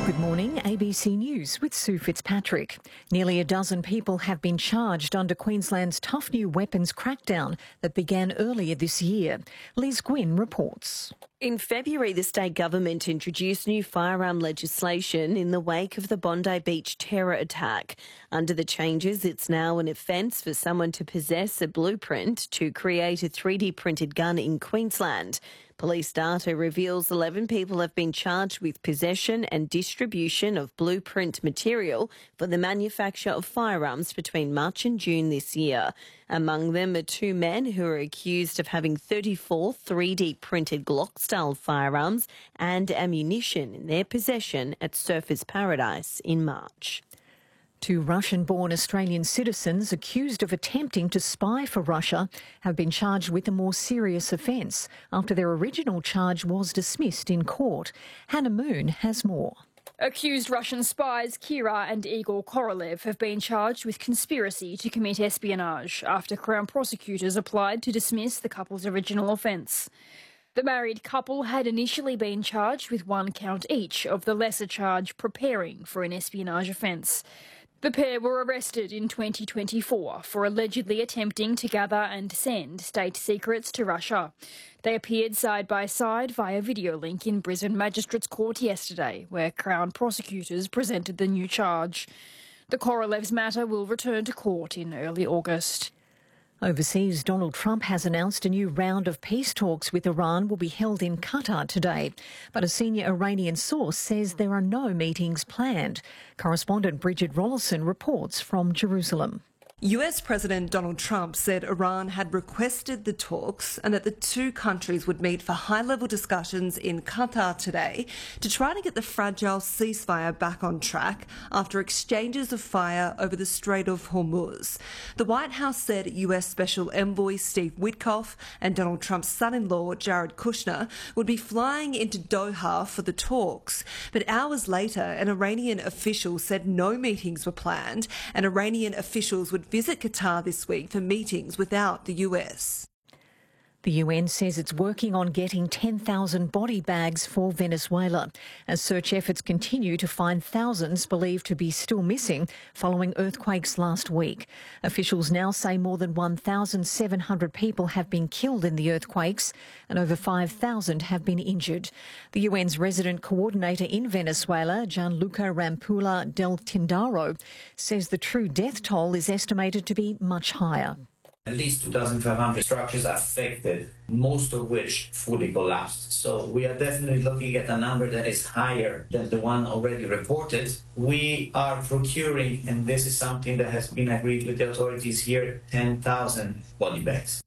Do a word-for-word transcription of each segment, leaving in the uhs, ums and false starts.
Good morning, A B C News with Sue Fitzpatrick. Nearly a dozen people have been charged under Queensland's tough new weapons crackdown that began earlier this year. Liz Gwynn reports. In February, the state government introduced new firearm legislation in the wake of the Bondi Beach terror attack. Under the changes, it's now an offence for someone to possess a blueprint to create a three D printed gun in Queensland. Police data reveals eleven people have been charged with possession and distribution of blueprint material for the manufacture of firearms between March and June this year. Among them are two men who are accused of having thirty-four three D printed Glock-style firearms and ammunition in their possession at Surfers Paradise in March. Two Russian-born Australian citizens accused of attempting to spy for Russia have been charged with a more serious offence after their original charge was dismissed in court. Hannah Moon has more. Accused Russian spies Kira and Igor Korolev have been charged with conspiracy to commit espionage after Crown prosecutors applied to dismiss the couple's original offence. The married couple had initially been charged with one count each of the lesser charge preparing for an espionage offence. The pair were arrested in twenty twenty-four for allegedly attempting to gather and send state secrets to Russia. They appeared side by side via video link in Brisbane Magistrates Court yesterday, where Crown prosecutors presented the new charge. The Korolevs matter will return to court in early August. Overseas, Donald Trump has announced a new round of peace talks with Iran will be held in Qatar today. But a senior Iranian source says there are no meetings planned. Correspondent Bridget Rollison reports from Jerusalem. U S President Donald Trump said Iran had requested the talks and that the two countries would meet for high-level discussions in Qatar today to try to get the fragile ceasefire back on track after exchanges of fire over the Strait of Hormuz. The White House said U S Special Envoy Steve Witkoff and Donald Trump's son-in-law Jared Kushner would be flying into Doha for the talks. But hours later, an Iranian official said no meetings were planned and Iranian officials would visit Qatar this week for meetings without the U S. The U N says it's working on getting ten thousand body bags for Venezuela as search efforts continue to find thousands believed to be still missing following earthquakes last week. Officials now say more than one thousand seven hundred people have been killed in the earthquakes and over five thousand have been injured. The U N's resident coordinator in Venezuela, Gianluca Rampula del Tindaro, says the true death toll is estimated to be much higher. At least two thousand five hundred structures affected, most of which fully collapsed. So we are definitely looking at a number that is higher than the one already reported. We are procuring, and this is something that has been agreed with the authorities here, ten thousand body bags.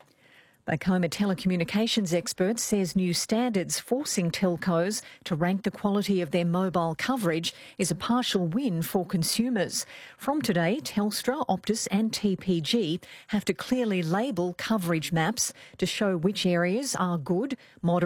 Back home, a telecommunications expert says new standards forcing telcos to rank the quality of their mobile coverage is a partial win for consumers. From today, Telstra, Optus and T P G have to clearly label coverage maps to show which areas are good, moderate